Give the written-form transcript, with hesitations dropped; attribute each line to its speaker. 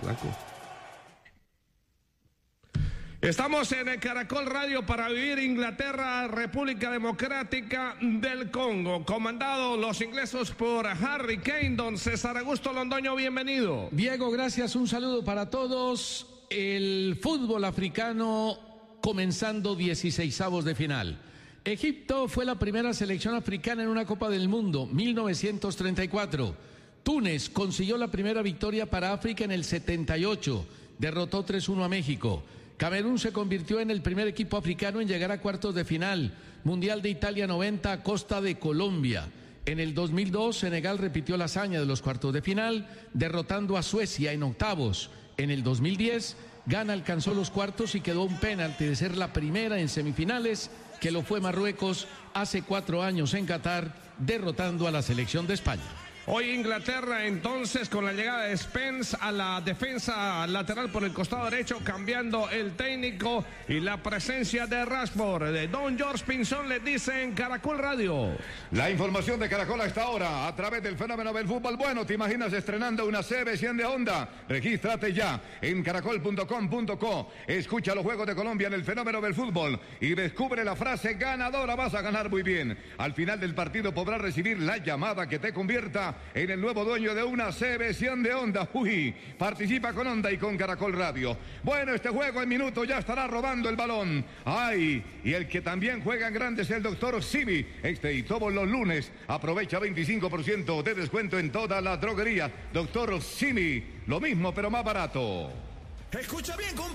Speaker 1: flaco. Estamos en el Caracol Radio para vivir Inglaterra, República Democrática del Congo. Comandado los ingleses por Harry Kane. Don César Augusto Londoño, bienvenido.
Speaker 2: Diego, gracias. Un saludo para todos. El fútbol africano comenzando 16avos de final. Egipto fue la primera selección africana en una Copa del Mundo, 1934. Túnez consiguió la primera victoria para África en el 78. Derrotó 3-1 a México. Camerún se convirtió en el primer equipo africano en llegar a cuartos de final. Mundial de Italia 90 a costa de Colombia. En el 2002, Senegal repitió la hazaña de los cuartos de final, derrotando a Suecia en octavos. En el 2010, Ghana alcanzó los cuartos y quedó un penalti de ser la primera en semifinales, que lo fue Marruecos hace 4 años en Qatar, derrotando a la selección de España.
Speaker 1: Hoy Inglaterra entonces con la llegada de Spence a la defensa lateral por el costado derecho, cambiando el técnico y la presencia de Rashford. De Don George Pinzón les dice en Caracol Radio.
Speaker 3: La información de Caracol a esta hora a través del fenómeno del fútbol. Bueno, ¿te imaginas estrenando una CB100 de Honda? Regístrate ya en caracol.com.co. Escucha los Juegos de Colombia en el fenómeno del fútbol y descubre la frase ganadora. Vas a ganar muy bien. Al final del partido podrás recibir la llamada que te convierta en el nuevo dueño de una CB100 de Honda. Uy, participa con Honda y con Caracol Radio. Bueno, este juego en minuto ya estará rodando el balón. Ay, y el que también juega en grande es el doctor Simi. Este y todos los lunes aprovecha 25% de descuento en toda la droguería. Doctor Simi, lo mismo pero más barato.
Speaker 4: Escucha bien,